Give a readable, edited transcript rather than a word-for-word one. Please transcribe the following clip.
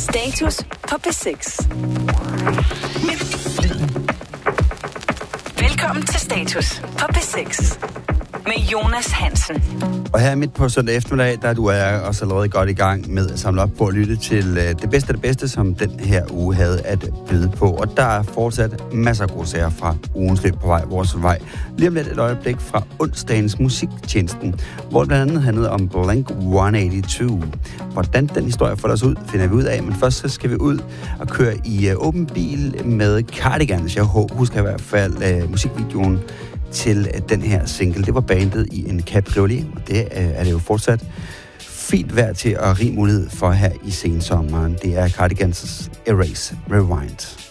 Status på P6. Velkommen til Status på P6 med Jonas Hansen. Og her midt på søndag eftermiddag, der du er også allerede godt i gang med at samle op på at lytte til det bedste af det bedste, som den her uge havde at byde på. Og der er fortsat masser af gode sager fra ugens løb på vej, vores vej. Lige om lidt et øjeblik fra onsdagens musiktjenesten, hvor det blandt andet handlede om Blink-182. Hvordan den historie folder os ud, finder vi ud af. Men først så skal vi ud og køre i åben bil med Cardigans. Jeg husker i hvert fald musikvideoen til den her single. Det var bandet i en cabriolet, og det er det jo fortsat fint værd til at rig mulighed for her i sensommeren. Det er Cardigans' Erase Rewind.